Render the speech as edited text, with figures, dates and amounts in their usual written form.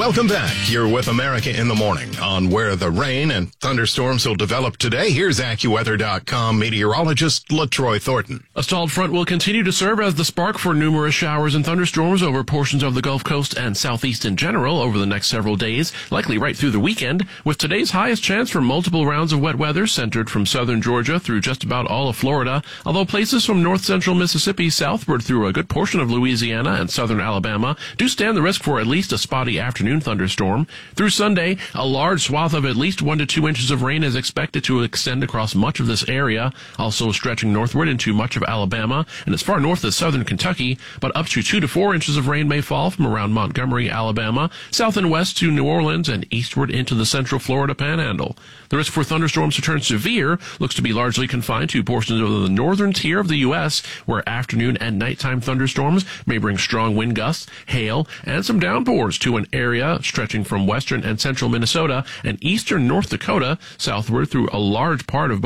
Welcome back. You're with America in the Morning on where the rain and thunderstorms will develop today. Here's AccuWeather.com meteorologist LaTroy Thornton. A stalled front will continue to serve as the spark for numerous showers and thunderstorms over portions of the Gulf Coast and Southeast in general over the next several days, likely right through the weekend, with today's highest chance for multiple rounds of wet weather centered from southern Georgia through just about all of Florida, although places from north-central Mississippi southward through a good portion of Louisiana and southern Alabama do stand the risk for at least a spotty afternoon thunderstorm. Through Sunday, a large swath of at least 1 to 2 inches of rain is expected to extend across much of this area, also stretching northward into much of Alabama and as far north as southern Kentucky, but up to 2 to 4 inches of rain may fall from around Montgomery, Alabama, south and west to New Orleans and eastward into the central Florida panhandle. The risk for thunderstorms to turn severe looks to be largely confined to portions of the northern tier of the U.S., where afternoon and nighttime thunderstorms may bring strong wind gusts, hail, and some downpours to an area stretching from western and central Minnesota and eastern North Dakota southward through a large part of